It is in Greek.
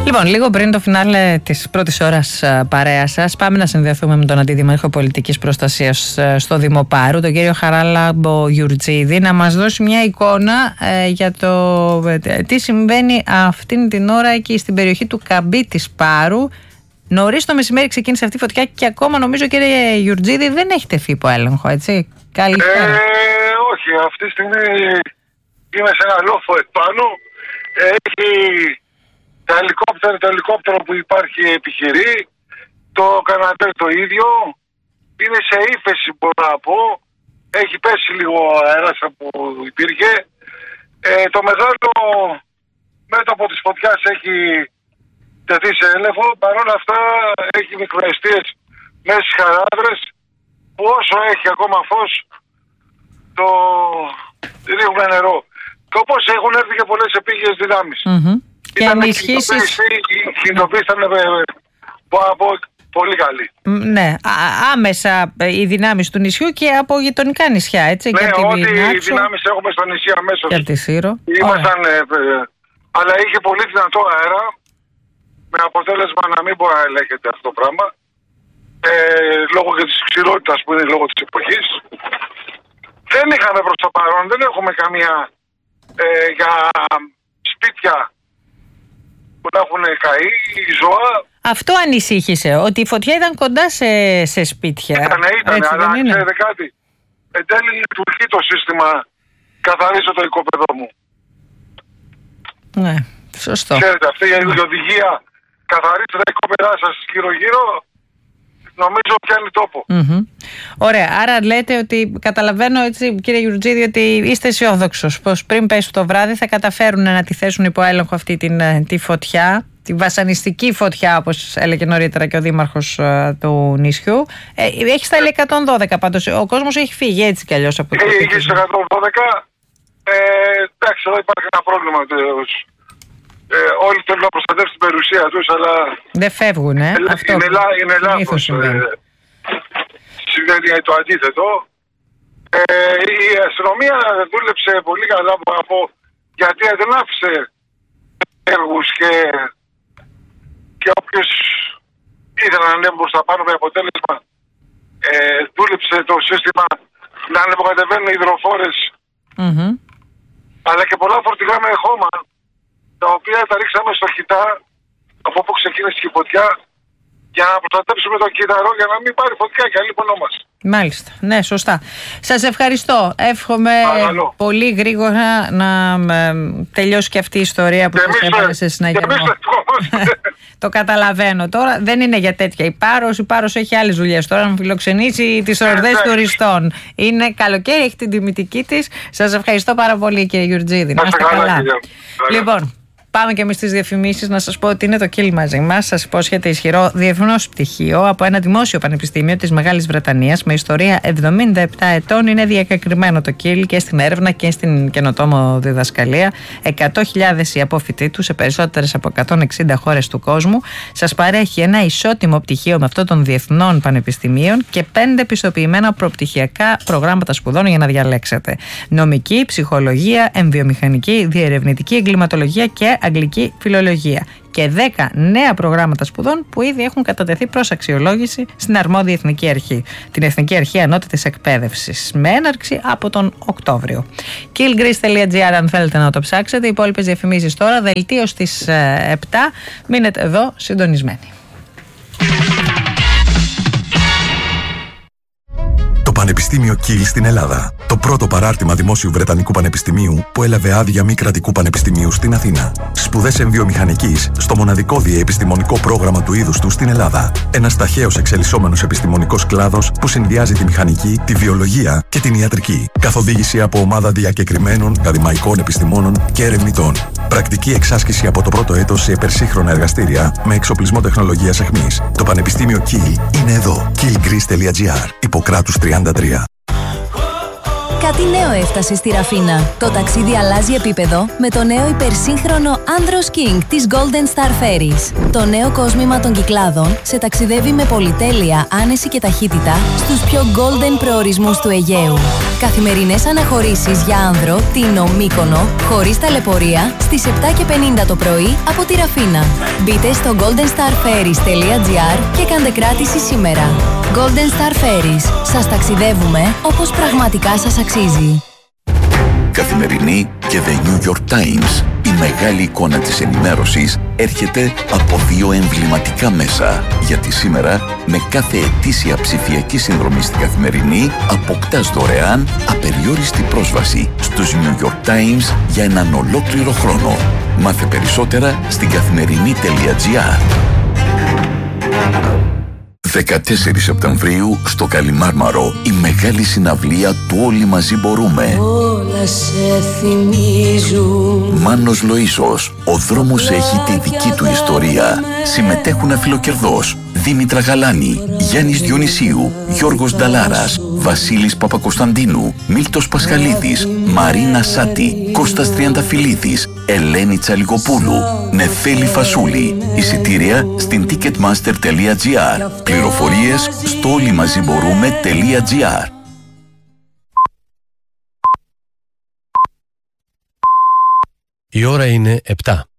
Λοιπόν, λίγο πριν το φινάλε της πρώτης ώρας παρέας σας, πάμε να συνδεθούμε με τον Αντιδημάρχο Πολιτικής Προστασίας στο Δήμο Πάρου, τον κύριο Χαράλαμπο Γιουρτζίδη, να μας δώσει μια εικόνα για το τι συμβαίνει αυτήν την ώρα εκεί στην περιοχή του Καμπή της Πάρου. Νωρίς το μεσημέρι ξεκίνησε αυτή η φωτιά και ακόμα, νομίζω, κύριε Γιουρτζίδη, δεν έχει τεθεί υπό έλεγχο, έτσι. Καλησπέρα. Όχι, αυτή τη στιγμή είμαι σε ένα λόφο επάνω. Έχει το ελικόπτερο που υπάρχει επιχειρεί. Το κανατέρ το ίδιο. Είναι σε ύφεση, μπορώ να πω. Έχει πέσει λίγο αέρας που υπήρχε. Το μεγάλο μέτωπο της φωτιάς έχει τεθεί σε έλεγχο. Παρ' όλα αυτά έχει μικροαιστείες μέσα στις χαράδρες, που όσο έχει ακόμα φως το ρίχνουμε νερό. Και όπως έχουν έρθει και πολλές επίγειες δυνάμεις. Και ενισχύσεις κινητοποίησαν από πολύ καλή. Ναι, άμεσα οι δυνάμεις του νησιού και από γειτονικά νησιά, έτσι. Ναι, ό,τι οι δυνάμεις έχουμε στο νησί αμέσως. Και από τη Σύρο. Ήμασταν, αλλά είχε πολύ δυνατό αέρα, με αποτέλεσμα να μην μπορεί να ελέγχεται αυτό το πράγμα, λόγω και της ξηρότητας που είναι λόγω της εποχής. Δεν είχαμε προς το παρόν, δεν έχουμε καμία για σπίτια που να έχουν καεί, ζώα. Αυτό ανησύχησε, ότι η φωτιά ήταν κοντά σε σπίτια. Ήταν, αλλά ξέρετε κάτι. Εν τέλει λειτουργεί το σύστημα καθαρίζω το οικόπεδό μου. Ναι, σωστό. Ξέρετε, αυτή η οδηγία καθαρίστε τα οικόπεδά σας γύρω-γύρω, νομίζω πιάνει τόπο. Ωραία, άρα λέτε ότι, καταλαβαίνω, έτσι, κύριε Γιουρτζίδη, ότι είστε αισιόδοξος πως πριν πέσει το βράδυ θα καταφέρουν να τη θέσουν υπό έλεγχο αυτή τη φωτιά, τη βασανιστική φωτιά, όπως έλεγε νωρίτερα και ο δήμαρχος του νησιού. Έχει στα 112 πάντως, ο κόσμος έχει φύγει έτσι κι αλλιώς από το Έχει στα 112, εντάξει, εδώ υπάρχει ένα πρόβλημα. Όλοι θέλουν να προστατεύσουν την περιουσία τους, αλλά δεν φεύγουν, είναι λάθος. Συμβαίνει το αντίθετο. Η αστυνομία δούλεψε πολύ καλά, γιατί δεν άφησε έργους και όποιος ήθελε να ανέβει προς τα πάνω, με αποτέλεσμα δούλεψε το σύστημα να ανεβοκατεβαίνουν υδροφόρες, αλλά και πολλά φορτηγά με χώμα, τα οποία τα ρίξαμε στο χιτά από όπου ξεκίνησε η φωτιά, για να προστατεύσουμε τον κύτταρο, για να μην πάρει φωτιά και άλλη μόνο μας. Μάλιστα, ναι, σωστά. Σας ευχαριστώ. Εύχομαι πολύ γρήγορα να τελειώσει και αυτή η ιστορία που σας έβαλε σε συναγερμό. Το καταλαβαίνω τώρα. Δεν είναι για τέτοια. Η Πάρος έχει άλλες δουλειές τώρα, να φιλοξενήσει τις ορδές τουριστών. Είναι καλοκαίρι, έχει την τιμητική της. Σας ευχαριστώ πάρα πολύ, κύριε Γιουρτζίδη. Να είστε καλά. Λοιπόν, πάμε και εμείς στις διαφημίσεις. Να σας πω ότι είναι το Κιλ μαζί μας. Σας υπόσχεται ισχυρό διεθνώς πτυχίο από ένα δημόσιο πανεπιστήμιο της Μεγάλης Βρετανίας με ιστορία 77 ετών. Είναι διακεκριμένο το Κιλ και στην έρευνα και στην καινοτόμο διδασκαλία. 100.000 οι απόφοιτοι του σε περισσότερες από 160 χώρες του κόσμου. Σας παρέχει ένα ισότιμο πτυχίο με αυτό των διεθνών πανεπιστημίων και 5 πιστοποιημένα προπτυχιακά προγράμματα σπουδών για να διαλέξετε. Νομική, ψυχολογία, εμβιομηχανική, διερευνητική εγκληματολογία και αγγλική φιλολογία. Και 10 νέα προγράμματα σπουδών που ήδη έχουν κατατεθεί προς αξιολόγηση στην αρμόδια Εθνική Αρχή, την Εθνική Αρχή Ανώτατης Εκπαίδευσης, με έναρξη από τον Οκτώβριο. killgreece.gr αν θέλετε να το ψάξετε. Οι υπόλοιπες διαφημίσεις τώρα, δελτίο στις 7. Μείνετε εδώ συντονισμένοι. Το Πανεπιστήμιο Κιλ στην Ελλάδα. Το πρώτο παράρτημα δημόσιου Βρετανικού Πανεπιστημίου που έλαβε άδεια μη κρατικού πανεπιστημίου στην Αθήνα. Σπουδές εμβιομηχανικής στο μοναδικό διεπιστημονικό πρόγραμμα του είδους του στην Ελλάδα. Ένας ταχαίως εξελισσόμενος επιστημονικός κλάδος που συνδυάζει τη μηχανική, τη βιολογία και την ιατρική. Καθοδήγηση από ομάδα διακεκριμένων ακαδημαϊκών επιστημόνων και ερευνητών. Πρακτική εξάσκηση από το πρώτο έτος σε υπερσύγχρονα εργαστήρια με εξοπλισμό τεχνολογίας αιχμής. Το Πανεπιστήμιο Κιλ είναι εδώ. killgreece.gr. Ιπποκράτους 33. Κάτι νέο έφτασε στη Ραφίνα. Το ταξίδι αλλάζει επίπεδο με το νέο υπερσύγχρονο Andros King της Golden Star Ferries. Το νέο κόσμημα των Κυκλάδων σε ταξιδεύει με πολυτέλεια, άνεση και ταχύτητα στους πιο golden προορισμούς του Αιγαίου. Καθημερινές αναχωρήσεις για άνδρο, Τίνο, Μύκονο, χωρίς ταλαιπωρία, στις 7:50 το πρωί από τη Ραφίνα. Μπείτε στο goldenstarferries.gr και κάντε κράτηση σήμερα. Golden Star Ferries. Σας ταξιδεύουμε όπως πραγματικά σας αξίζει. Καθημερινή και The New York Times. Η μεγάλη εικόνα της ενημέρωσης έρχεται από δύο εμβληματικά μέσα. Γιατί σήμερα, με κάθε ετήσια ψηφιακή συνδρομή στην Καθημερινή, αποκτάς δωρεάν απεριόριστη πρόσβαση στους New York Times για έναν ολόκληρο χρόνο. Μάθε περισσότερα στην καθημερινή.gr. 14 Σεπτεμβρίου στο Καλιμάρμαρο, η μεγάλη συναυλία του Όλοι Μαζί Μπορούμε. Όλα σε θυμίζουν. Μάνος Λοΐσος, ο δρόμος έχει τη δική του ιστορία. Συμμετέχουν αφιλοκερδός Δήμητρα Γαλάνη, Γιάννης Διονυσίου, Γιώργος Νταλάρας, Βασίλης Παπακοσταντίνου, Μίλτος Πασχαλίδης, Μαρίνα Σάτη, Κώστας Τριανταφυλλίδης, Ελένη Τσαλικοπούλου, Νεφέλη Φασούλη. Εισιτήρια στην ticketmaster.gr. Πληροφορίες στο όλοιμαζιμπορούμε.gr. Η ώρα είναι 7.